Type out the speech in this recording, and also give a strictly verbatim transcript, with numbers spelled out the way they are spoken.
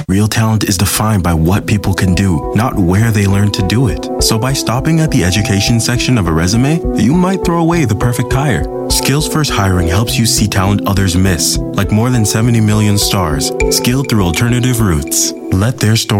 Real talent is defined by what people can do, not where they learn to do it. So by stopping at the education section of a resume, you might throw away the perfect hire. Skills First Hiring helps you see talent others miss, like more than seventy million stars, skilled through alternative routes. Let their story